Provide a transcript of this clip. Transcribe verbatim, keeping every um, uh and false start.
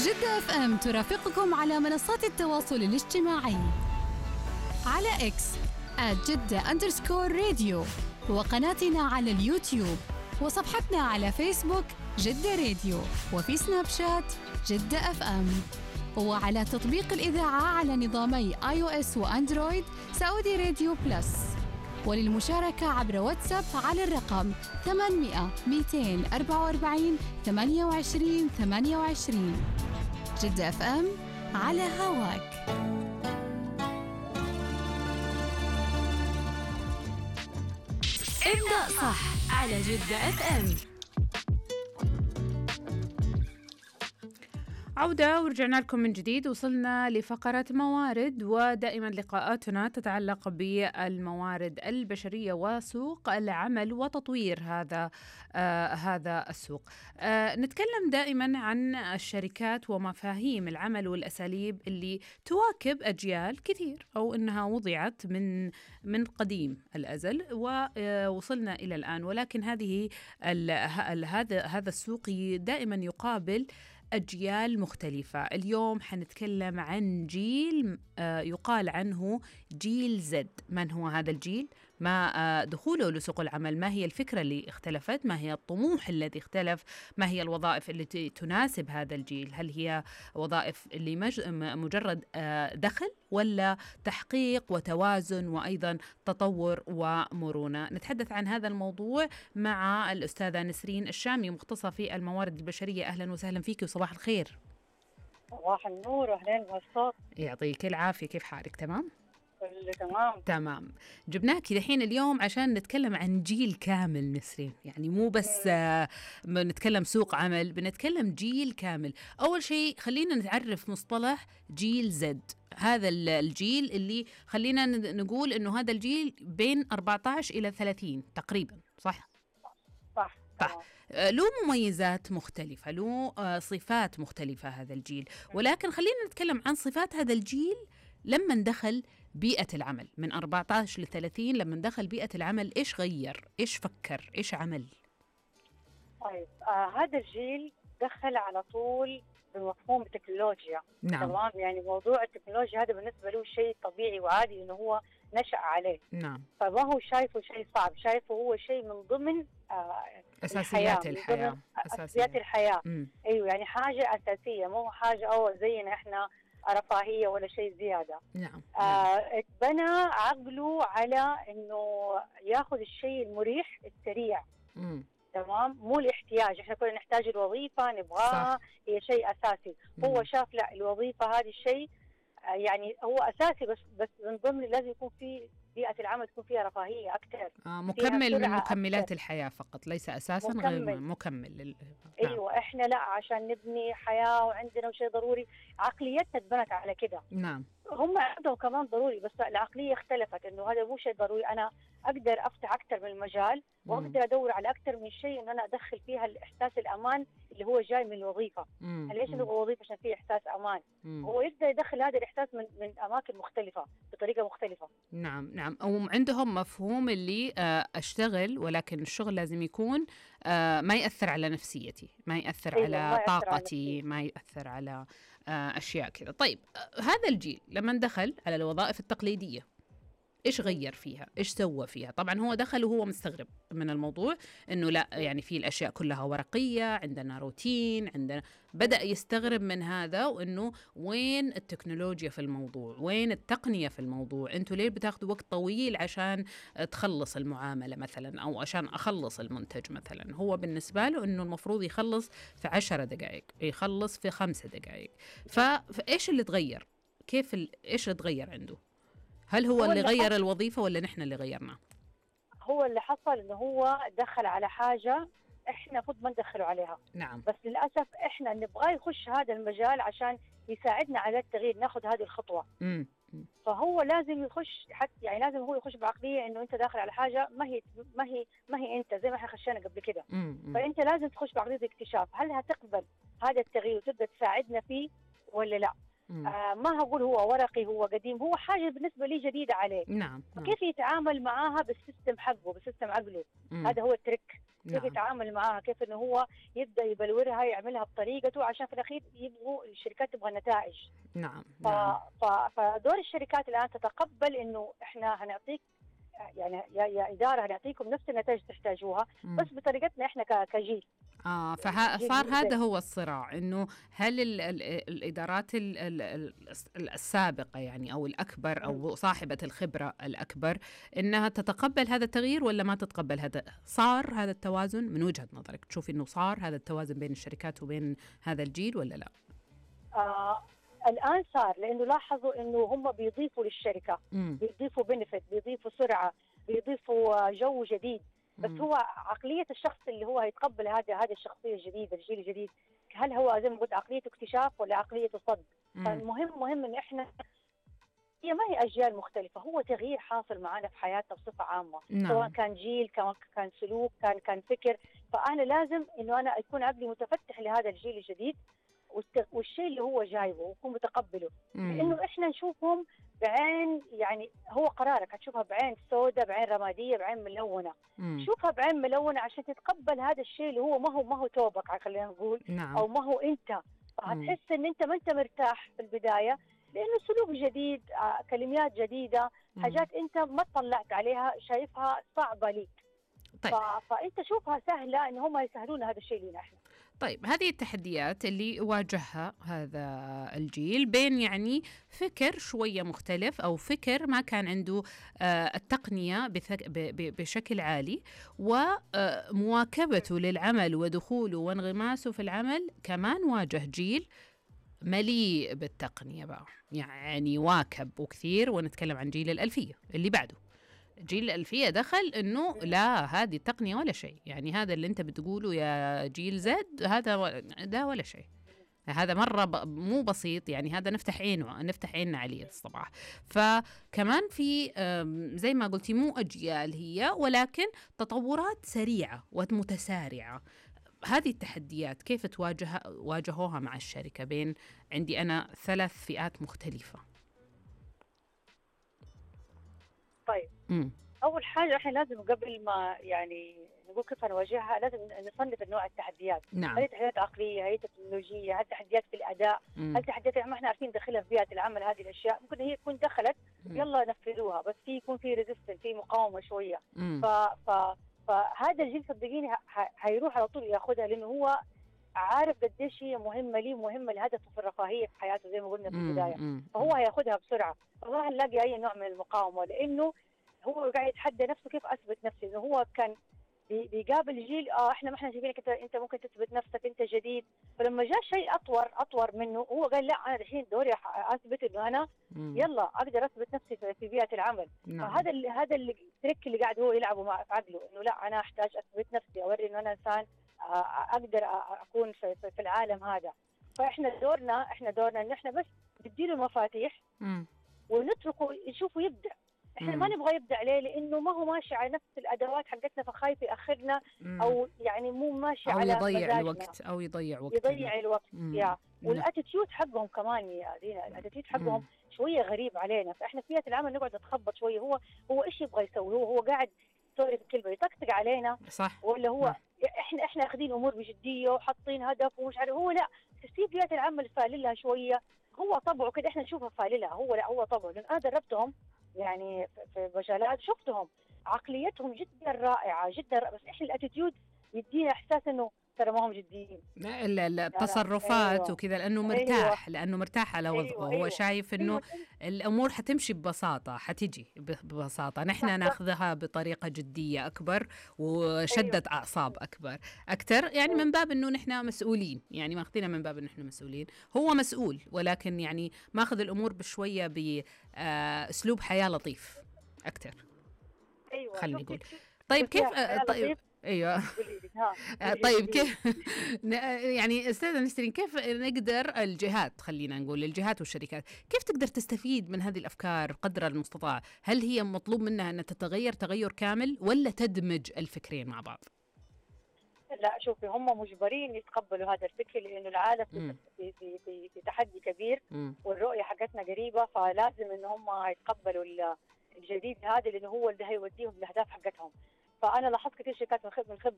جدة اف ام ترافقكم على منصات التواصل الاجتماعي على اكس آت جدة أندرسكور راديو، وقناتنا على اليوتيوب، وصفحتنا على فيسبوك جدة راديو، وفي سناب شات جدة اف ام، وعلى تطبيق الإذاعة على نظامي آي أو إس وأندرويد سعودي راديو بلس. وللمشاركة عبر واتساب على الرقم ثمانمئة مئتين وأربعة وأربعين ثمانية وعشرين ثمانية وعشرين. جدة اف ام على هواك. ابدأ صح على جدة اف ام. عودة ورجعنا لكم من جديد. وصلنا لفقرة موارد، ودائما لقاءاتنا تتعلق بالموارد البشرية وسوق العمل وتطوير هذا آه هذا السوق. آه نتكلم دائما عن الشركات ومفاهيم العمل والأساليب اللي تواكب أجيال كثير، أو أنها وضعت من من قديم الأزل ووصلنا إلى الآن، ولكن هذه هذا هذا السوق دائما يقابل أجيال مختلفة. اليوم حنتكلم عن جيل يقال عنه جيل زد. من هو هذا الجيل؟ ما دخوله لسوق العمل؟ ما هي الفكرة اللي اختلفت؟ ما هي الطموح الذي اختلف؟ ما هي الوظائف التي تناسب هذا الجيل؟ هل هي وظائف اللي مجرد دخل، ولا تحقيق وتوازن وأيضا تطور ومرونة؟ نتحدث عن هذا الموضوع مع الأستاذة نسرين الشامي، مختصة في الموارد البشرية. أهلا وسهلا فيك وصباح الخير. صباح النور واهلين والصوت. يعطيك العافية، كيف حالك؟ تمام؟ كله تمام تمام. جبناك دحين اليوم عشان نتكلم عن جيل كامل نسرين، يعني مو بس آه بنتكلم سوق عمل، بنتكلم جيل كامل. أول شيء خلينا نتعرف مصطلح جيل زد. هذا الجيل اللي خلينا نقول إنه هذا الجيل بين أربعة عشر إلى ثلاثين تقريبا، صح؟ صح. صح. له مميزات مختلفة، له صفات مختلفة هذا الجيل، ولكن خلينا نتكلم عن صفات هذا الجيل لما دخل بيئة العمل من أربعة عشر ل ثلاثين. لما دخل بيئة العمل إيش غير؟ إيش فكر؟ إيش عمل؟ طيب آه هذا الجيل دخل على طول بمفهوم التكنولوجيا. نعم. تمام، يعني موضوع التكنولوجيا هذا بالنسبة له شيء طبيعي وعادي إنه هو نشأ عليه. نعم. فما هو شايفه شيء صعب، شايفه هو شيء من ضمن آه أساسيات الحياة، الحياة. من أساسيات الحياة. مم. أيوة، يعني حاجة أساسية، مو حاجة أو زينا إحنا رفاهية ولا شيء زيادة. نعم. آه اتبنى عقله على إنه ياخذ الشيء المريح السريع. مم. تمام، مو الاحتياج. احنا كنا نحتاج الوظيفة نبغاها، هي شيء أساسي. مم. هو شاف لا، الوظيفة هذه الشيء آه يعني هو أساسي، بس بس من ضمن لازم يكون في بيئة العمل تكون فيها رفاهية أكثر. آه مكمل من مكملات أكثر. الحياة فقط، ليس أساسا مكمل. غير مكمل لل... نعم. أيوة، إحنا لا، عشان نبني حياة وعندنا شيء ضروري. عقليتنا اتبنت على كده. نعم. هم عندهم كمان ضروري، بس العقلية اختلفت إنه هذا مو شيء ضروري. أنا أقدر أفتح أكثر من المجال، وأقدر أدور على أكثر من شيء إن أنا أدخل فيها الإحساس الأمان اللي هو جاي من الوظيفة. ليش نبغى وظيفة؟ عشان فيه إحساس أمان. مم. هو يقدر يدخل هذا الإحساس من من أماكن مختلفة بطريقة مختلفة. نعم نعم. أو عندهم مفهوم اللي أشتغل، ولكن الشغل لازم يكون ما يأثر على نفسيتي، ما يأثر أيوة، على ما طاقتي، على ما يأثر على أشياء كذا. طيب هذا الجيل لما دخل على الوظائف التقليدية إيش غير فيها؟ إيش سوى فيها؟ طبعا هو دخل وهو مستغرب من الموضوع، إنه لا يعني في الأشياء كلها ورقية، عندنا روتين، عندنا بدأ يستغرب من هذا، وإنه وين التكنولوجيا في الموضوع؟ وين التقنية في الموضوع؟ أنتوا ليه بتاخدوا وقت طويل عشان تخلص المعاملة مثلا، أو عشان أخلص المنتج مثلا؟ هو بالنسبة له إنه المفروض يخلص في عشر دقائق، يخلص في خمسة دقائق. فإيش اللي تغير؟ كيف ال... إيش اللي تغير عنده؟ هل هو, هو اللي, اللي غير الوظيفة ولا نحن اللي غيرنا؟ هو اللي حصل إنه هو دخل على حاجة إحنا المفروض ما ندخله عليها. نعم. بس للأسف إحنا نبغى يخش هذا المجال عشان يساعدنا على التغيير، ناخذ هذه الخطوة. مم. فهو لازم يخش حتى، يعني لازم هو يخش بعقلية إنه أنت داخل على حاجة ما هي ما هي ما هي أنت، زي ما إحنا خشينا قبل كده. فأنت لازم تخش بعقلية اكتشاف، هل هتقبل هذا التغيير وتقدر تساعدنا فيه ولا لا؟ آه ما هقول هو ورقي، هو قديم، هو حاجة بالنسبة لي جديدة عليه. نعم. فكيف يتعامل معاها بالسيستم حقه، بالسيستم عقله. مم. هذا هو التريك. كيف نعم. يتعامل معها، كيف انه هو يبدا يبلورها يعملها بطريقته، عشان في الاخير يبغوا الشركات تبغى نتائج. نعم ف... نعم ف... فدور الشركات الان تتقبل انه احنا هنعطيك، يعني يا, يا اداره هنعطيكم نفس النتائج تحتاجوها مم. بس بطريقتنا احنا ك... كجيل. آه فصار جيل هذا زي. هو الصراع، إنه هل ال ال الإدارات ال ال ال السابقة يعني أو الأكبر مم. أو صاحبة الخبرة الأكبر إنها تتقبل هذا التغيير ولا ما تتقبل هذا؟ صار هذا التوازن من وجهة نظرك؟ تشوف إنه صار هذا التوازن بين الشركات وبين هذا الجيل ولا لا؟ آه الان صار، لانه لاحظوا انه هم بيضيفوا للشركه، مم. بيضيفوا بنفيت، بيضيفوا سرعه، بيضيفوا جو جديد. بس مم. هو عقليه الشخص اللي هو هيتقبل هذا هذه الشخصيه الجديده، الجيل الجديد، هل هو زي ما قلت عقليته اكتشاف ولا عقليته صد؟ مم. فالمهم مهم ان احنا، هي ما هي اجيال مختلفه، هو تغيير حاصل معنا في حياتنا بصفه عامه، نعم. سواء كان جيل، كان كان سلوك، كان كان فكر. فانا لازم انه انا يكون عقلي متفتح لهذا الجيل الجديد والت- والشيء اللي هو جايبه ويكون متقبله، مم. لانه احنا نشوفهم بعين، يعني هو قرارك هتشوفها بعين سوداء، بعين رماديه، بعين ملونه. مم. شوفها بعين ملونه عشان تتقبل هذا الشيء اللي هو ما هو ما هو توبك، خلينا نقول، نعم. او ما هو انت. فهتحس ان انت ما انت مرتاح في البدايه، لانه سلوك جديد، آه، كلمات جديده، مم. حاجات انت ما اطلعت عليها، شايفها صعبه ليك. طيب. ف- فانت شوفها سهله، ان هم يسهلون هذا الشيء لنا احنا. طيب هذه التحديات اللي واجهها هذا الجيل بين يعني فكر شوية مختلف أو فكر ما كان عنده آه، التقنية بثك- ب- ب- بشكل عالي، ومواكبته للعمل ودخوله وانغماسه في العمل، كمان واجه جيل مليء بالتقنية بقى، يعني واكب وكثير. ونتكلم عن جيل الألفية اللي بعده. جيل الألفية دخل إنه لا، هذه التقنية ولا شيء، يعني هذا اللي أنت بتقوله يا جيل زد هذا و- ده ولا شيء، هذا مرة ب- مو بسيط، يعني هذا نفتح عينه نفتح عيننا عليه الصباح. فكمان في آم، زي ما قلتي مو أجيال هي، ولكن تطورات سريعة ومتسارعة. هذه التحديات كيف تواجه واجهوها مع الشركة؟ بين عندي أنا ثلاث فئات مختلفة. طيب مم. اول حاجه احنا لازم قبل ما يعني نقول كيف نواجهها، لازم نصنف نوع التحديات. نعم. هل تحديات عقليه، هل تكنولوجيه، هل تحديات في الاداء، مم. هل تحديات ما احنا عارفين ندخلها في بيئه العمل. هذه الاشياء ممكن هي تكون دخلت مم. يلا نفذوها، بس في يكون في ريزيستنس، في مقاومه شويه. مم. ف ف فهذا الجيل صدقيني ه- ه- هيروح على طول ياخذها، لانه هو عارف قديش هي مهمه ليه، مهمه لهدفه في الرفاهيه في حياته زي ما قلنا في مم. البدايه. مم. فهو هياخذها بسرعه، فما هنلاقي اي نوع من المقاومه، لانه هو قاعد يتحدى نفسه كيف اثبت نفسي. انه هو كان بي- بيقابل جيل، اه احنا ما احنا شايفينك انت انت ممكن تثبت نفسك، انت جديد. فلما جاء شيء اطور اطور منه، هو قال لا، انا الحين دوري أح- اثبت انه انا مم. يلا اقدر اثبت نفسي في في بيئه العمل. نعم. فهذا اللي هذا اللي التريك اللي قاعد هو يلعبه مع في عقله، انه لا انا احتاج اثبت نفسي، اوري انه انا انسان آه، اقدر أ- اكون في, في, في العالم هذا. فاحنا دورنا احنا دورنا ان احنا بس نديله المفاتيح مم. ونتركه يشوفه يبدع. احنا مم. ما نبغى يبدع ليه؟ لانه ما هو ماشي على نفس الادوات حقتنا، فخايف ياخرنا، مم. او يعني مو ماشي أو على يضيع مزاجنا. الوقت أو يضيع وقت. يضيع الوقت. مم. يا نعم. والاتيتيود حقهم كمان يا دينا، الاتيتيود حقهم مم. شويه غريب علينا. فاحنا في بيئه العمل نقعد نتخبط شويه، هو هو ايش يبغى يسوي؟ هو هو قاعد سوري في الكلمه يطقطق علينا، صح. ولا هو نعم. احنا احنا اخذين الامور بجديه وحاطين هدف ومش عارف. هو لا، في بيئه العمل فاللها شويه، هو طبعه كده، احنا نشوفها فاللها، هو لا هو طبعه. لان انا دربتهم يعني في- في مجالات، شفتهم عقليتهم جدا رائعه جدا رائعة. بس احنا الاتيتيود يدينا احساس انه ترى ما هم جديين. لا، ال- ال- لا، التصرفات أيوة. وكذا، لأنه أيوة. مرتاح لأنه مرتاح على وضعه. أيوة. هو أيوة. شايف إنه أيوة. الأمور حتمشي ببساطة، حتجي ب- ببساطة. نحن صح، صح. ناخذها بطريقة جدية أكبر وشدة أيوة. أعصاب أكبر أكثر، يعني أيوة. من باب إنه نحن مسؤولين، يعني ماخذينها من باب إنه نحن مسؤولين. هو مسؤول، ولكن يعني ماخذ الأمور بشوية بأسلوب حياة لطيف أكثر، ايوه خلينا شفتي نقول. كيف- طيب شفتيها كيف حياة طيب لطيف؟ ايوه قولي لي. ها آه، قولي لي. طيب كيف ن- يعني استاذة نسرين، كيف نقدر الجهات، خلينا نقول الجهات والشركات، كيف تقدر تستفيد من هذه الافكار قدر المستطاع؟ هل هي مطلوب منها ان تتغير تغير كامل، ولا تدمج الفكرين مع بعض؟ لا شوفي، هم مجبرين يتقبلوا هذا الفكر، لانه العالم مم. في في في, في تحدي كبير، مم. والرؤيه حقتنا قريبه، فلازم ان هم يتقبلوا ال- الجديد هذا، لانه هو اللي هيوديهم للاهداف حقتهم. فانا لاحظت كثير شركات من خب- من خب-